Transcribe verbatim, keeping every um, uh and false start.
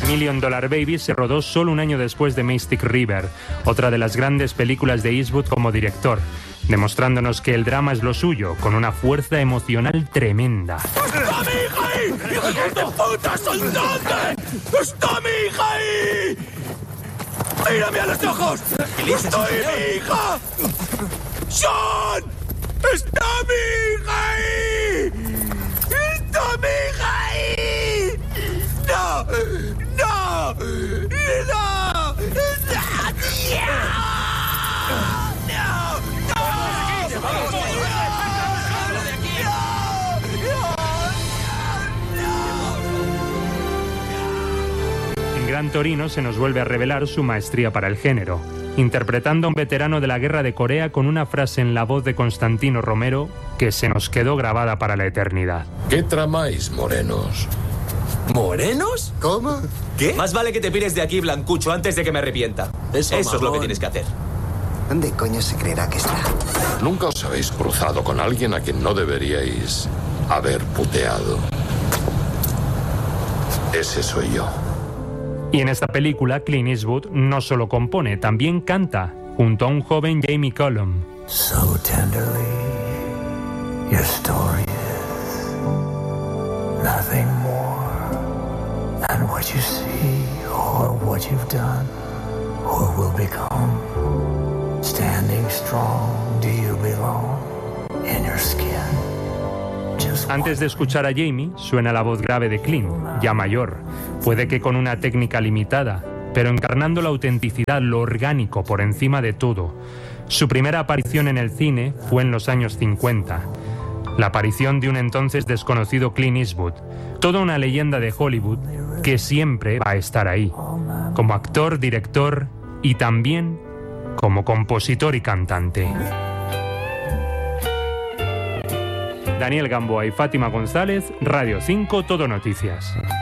Million Dollar Baby se rodó solo un año después de Mystic River, otra de las grandes películas de Eastwood como director, demostrándonos que el drama es lo suyo, con una fuerza emocional tremenda. ¡Está mi hija ahí! ¡Hijos de puta, soldate! ¡Está mi hija ahí! ¡Mírame a los ojos! ¡Estoy mi hija! ¡Sean! ¡Está mi hija ahí! ¡Está mi hija ahí! ¡No! ¡No! ¡No! ¡No! En Gran Torino se nos vuelve a revelar su maestría para el género, interpretando a un veterano de la Guerra de Corea con una frase en la voz de Constantino Romero que se nos quedó grabada para la eternidad. ¿Qué tramáis, morenos? ¿Morenos? ¿Cómo? ¿Qué? Más vale que te pires de aquí, Blancucho, antes de que me arrepienta. Eso, Eso es lo que mamón. tienes que hacer. ¿Dónde coño se creerá que está? Nunca os habéis cruzado con alguien a quien no deberíais haber puteado. Ese soy yo. Y en esta película, Clint Eastwood no solo compone, también canta, junto a un joven Jamie Cullum. So tenderly, your story is nothing more than what you see or what you've done or will become. Standing strong, do you belong in your skin? Just Antes de escuchar a Jamie, suena la voz grave de Clint, ya mayor, puede que con una técnica limitada, pero encarnando la autenticidad, lo orgánico por encima de todo. Su primera aparición en el cine fue en los años cincuenta. La aparición de un entonces desconocido Clint Eastwood, toda una leyenda de Hollywood que siempre va a estar ahí, como actor, director y también como compositor y cantante. Daniel Gamboa y Fátima González, Radio cinco Todo Noticias.